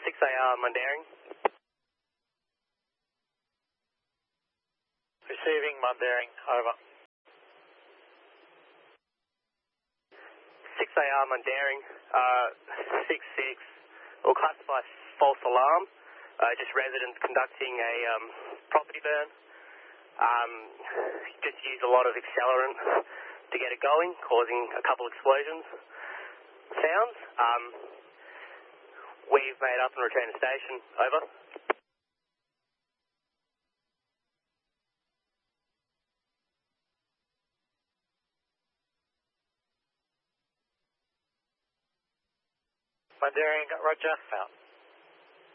6AR Mundaring. Receiving Mundaring, over. 6AR Mundaring, 6-6, will classify false alarm, just residents conducting a property burn. Just used a lot of accelerant to get it going, causing a couple explosions sounds. We've made up and returned to station, over. Mundaring, roger, out.